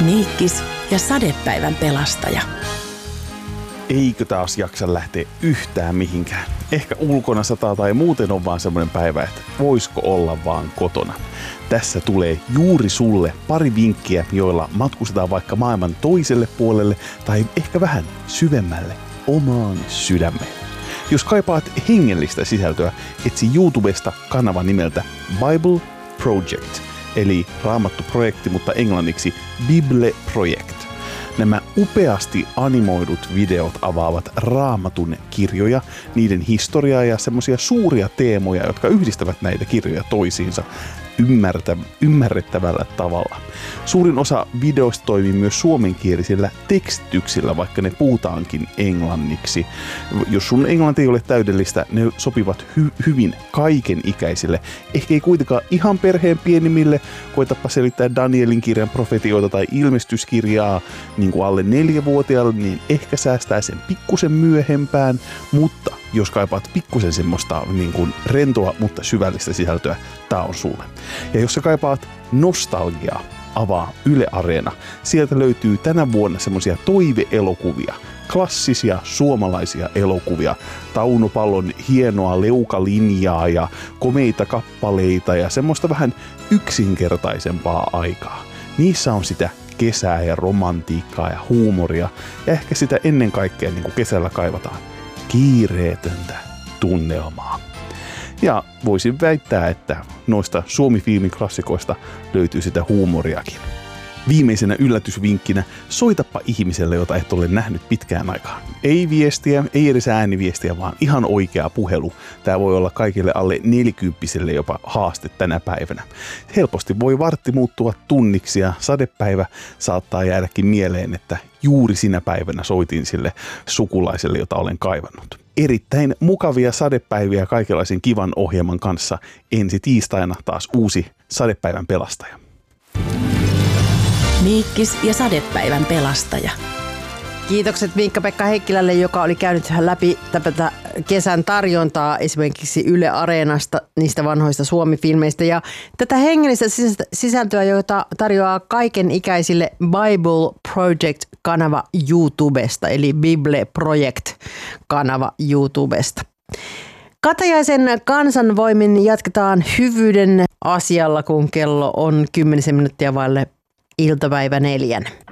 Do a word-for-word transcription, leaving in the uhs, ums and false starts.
Niikkis ja sadepäivän pelastaja. Eikö taas jaksa lähteä yhtään mihinkään? Ehkä ulkona sataa tai muuten on vaan semmoinen päivä, että voisiko olla vaan kotona. Tässä tulee juuri sulle pari vinkkiä, joilla matkustetaan vaikka maailman toiselle puolelle tai ehkä vähän syvemmälle omaan sydämeen. Jos kaipaat hengellistä sisältöä, etsi YouTubesta kanavan nimeltä Bible Project, eli raamattuprojekti, mutta englanniksi Bible Project. Nämä upeasti animoidut videot avaavat raamatun kirjoja, niiden historiaa ja semmoisia suuria teemoja, jotka yhdistävät näitä kirjoja toisiinsa ymmärtä, ymmärrettävällä tavalla. Suurin osa videoista toimii myös suomenkielisillä tekstityksillä, vaikka ne puhutaankin englanniksi. Jos sun englanti ei ole täydellistä, ne sopivat hy- hyvin kaiken ikäisille. Ehkä ei kuitenkaan ihan perheen pienimmille. Koitapa selittää Danielin kirjan profetioita tai ilmestyskirjaa niin kuin alle neljävuotiaalle, niin ehkä säästää sen pikkusen myöhempään, mutta jos kaipaat pikkusen semmoista niin kuin rentoa, mutta syvällistä sisältöä, tää on sulle. Ja jos sä kaipaat nostalgiaa, avaa Yle Areena. Sieltä löytyy tänä vuonna semmoisia toiveelokuvia, klassisia suomalaisia elokuvia, Tauno Pallon hienoa leukalinjaa ja komeita kappaleita ja semmoista vähän yksinkertaisempaa aikaa. Niissä on sitä kesää ja romantiikkaa ja huumoria ja ehkä sitä ennen kaikkea niin kuin kesällä kaivataan, kiireetöntä tunnelmaa. Ja voisin väittää, että noista Suomi-filmin klassikoista löytyy sitä huumoriakin. Viimeisenä yllätysvinkkinä, soitappa ihmiselle, jota et ole nähnyt pitkään aikaan. Ei viestiä, ei edes ääniviestiä, vaan ihan oikea puhelu. Tämä voi olla kaikille alle nelikymppiselle jopa haaste tänä päivänä. Helposti voi vartti muuttua tunniksi ja sadepäivä saattaa jäädäkin mieleen, että juuri sinä päivänä soitin sille sukulaiselle, jota olen kaivannut. Erittäin mukavia sadepäiviä kaikenlaisen kivan ohjelman kanssa. Ensi tiistaina taas uusi sadepäivän pelastaja. Niikkis ja sadepäivän pelastaja. Kiitokset Miikka-Pekka Heikkilälle, joka oli käynyt läpi tätä kesän tarjontaa esimerkiksi Yle Areenasta, niistä vanhoista Suomi-filmeistä. Ja tätä hengellistä sisältöä, jota tarjoaa kaiken ikäisille Bible Project-kanava YouTubesta, eli Bible Project-kanava YouTubesta. Katajaisen kansanvoimin jatketaan hyvyyden asialla, kun kello on kymmenisen minuuttia vaille iltapäivä neljän.